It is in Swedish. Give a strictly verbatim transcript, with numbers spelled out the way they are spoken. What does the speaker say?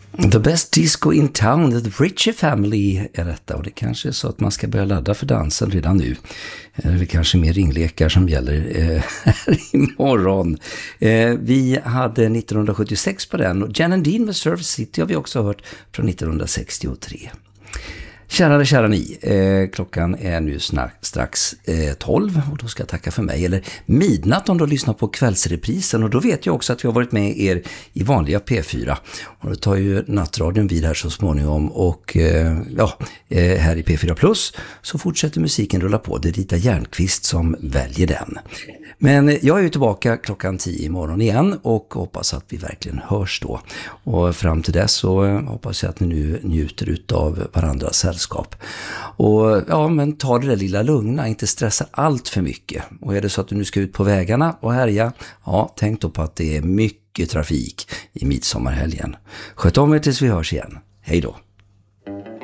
The best disco in town, the Ritchie Family är detta, och det kanske är så att man ska börja ladda för dansen redan nu. Det är kanske mer ringlekar som gäller eh, här imorgon. Eh, vi hade nittonhundrasjuttiosex på den, och Jan and Dean med Surf City har vi också hört från nittonhundrasextiotre. Kära, kära ni, eh, klockan är nu snack, strax eh, tolv, och då ska jag tacka för mig, eller midnatt om du lyssnar på kvällsreprisen, och då vet jag också att vi har varit med er i vanliga P fyra, och då tar ju nattradion vid här så småningom, och eh, ja, eh, här i P fyra Plus så fortsätter musiken rulla på. Det är Rita Järnqvist som väljer den. Men jag är ju tillbaka klockan tio imorgon igen, och hoppas att vi verkligen hörs då. Och fram till dess så hoppas jag att ni nu njuter av varandras sällskap. Och ja, men ta det där lilla lugna, inte stressa allt för mycket. Och är det så att du nu ska ut på vägarna och härja, ja, tänk då på att det är mycket trafik i midsommarhelgen. Sköt om er tills vi hörs igen. Hej då!